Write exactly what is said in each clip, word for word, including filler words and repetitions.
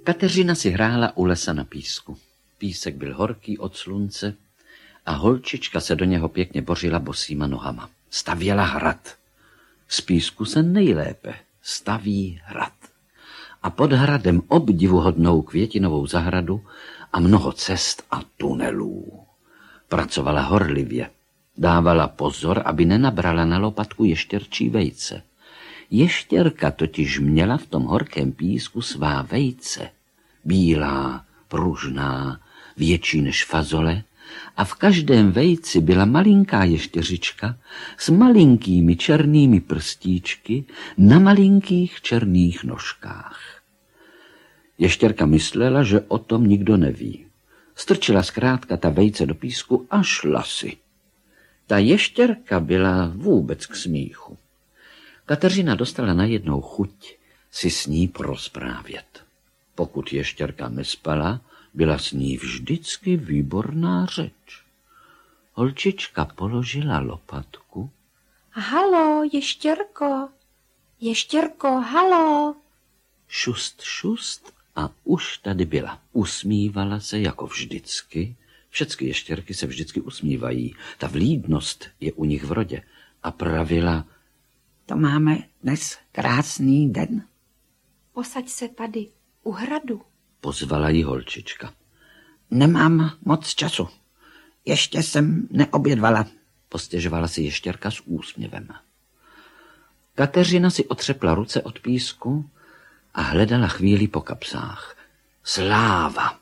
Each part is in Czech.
Kateřina si hrála u lesa na písku. Písek byl horký od slunce a holčička se do něho pěkně bořila bosýma nohama. Stavěla hrad. Z písku se nejlépe staví hrad. A pod hradem obdivuhodnou květinovou zahradu a mnoho cest a tunelů. Pracovala horlivě. Dávala pozor, aby nenabrala na lopatku ještěrčí vejce. Ještěrka totiž měla v tom horkém písku svá vejce. Bílá, pružná, větší než fazole, a v každém vejci byla malinká ještěřička s malinkými černými prstíčky na malinkých černých nožkách. Ještěrka myslela, že o tom nikdo neví. Strčila zkrátka ta vejce do písku a šla si. Ta ještěrka byla vůbec k smíchu. Kateřina dostala najednou chuť si s ní porozprávět. Pokud ještěrka nespala, byla s ní vždycky výborná řeč. Holčička položila lopatku. Halo, ještěrko, ještěrko, halo. Šust, šust a už tady byla. Usmívala se jako vždycky. Všechny ještěrky se vždycky usmívají. Ta vlídnost je u nich v rodě. A pravila: to máme dnes krásný den. Posaď se tady, u hradu. Pozvala jí holčička. Nemám moc času. Ještě jsem neobědvala. Postěžovala si ještěrka s úsměvem. Kateřina si otřepla ruce od písku a hledala chvíli po kapsách. Sláva!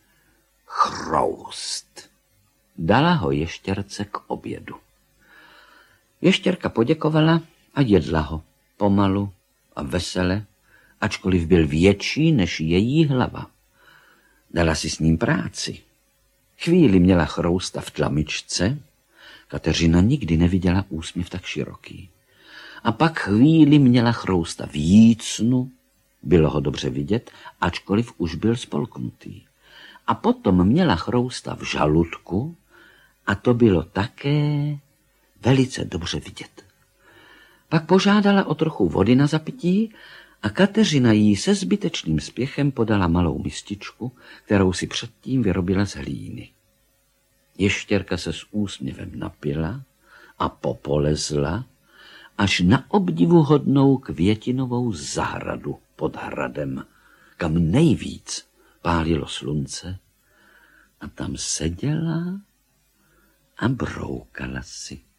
Chroust! Dala ho ještěrce k obědu. Ještěrka poděkovala a jedla ho pomalu a vesele, ačkoliv byl větší než její hlava. Dala si s ním práci. Chvíli měla chrousta v tlamičce. Kateřina nikdy neviděla úsměv tak široký. A pak chvíli měla chrousta v jícnu. Bylo ho dobře vidět, ačkoliv už byl spolknutý. A potom měla chrousta v žaludku a to bylo také velice dobře vidět. Pak požádala o trochu vody na zapití a Kateřina jí se zbytečným spěchem podala malou mističku, kterou si předtím vyrobila z hlíny. Ještěrka se s úsměvem napila a popolezla až na obdivuhodnou květinovou zahradu pod hradem, kam nejvíc pálilo slunce, a tam seděla a broukala si.